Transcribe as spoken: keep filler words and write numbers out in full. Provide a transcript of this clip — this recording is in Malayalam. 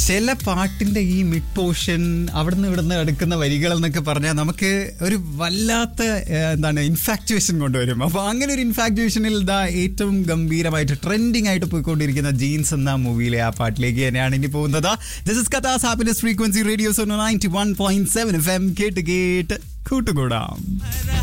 ചില പാട്ടിന്റെ ഈ മിഡ് പോർഷൻ അവിടുന്ന് ഇവിടുന്ന് എടുക്കുന്ന വരികൾ എന്നൊക്കെ പറഞ്ഞാൽ നമുക്ക് ഒരു വല്ലാത്ത എന്താണ് ഇൻഫാക്ച്വേഷൻ കൊണ്ടുവരും. അപ്പോൾ അങ്ങനെ ഒരു ഇൻഫാക്ച്വേഷനിൽ ഇതാ ഏറ്റവും ഗംഭീരമായിട്ട് ട്രെൻഡിങ് ആയിട്ട് പോയിക്കൊണ്ടിരിക്കുന്ന ജീൻസ് എന്ന മൂവിയിലെ ആ പാട്ടിലേക്ക് തന്നെയാണ് ഇനി പോകുന്നത്. This is കഥാസ് happiness frequency radio Suno ninety one point seven F M. കേട്ട് കേട്ട് കൂട്ടുകൂടാം.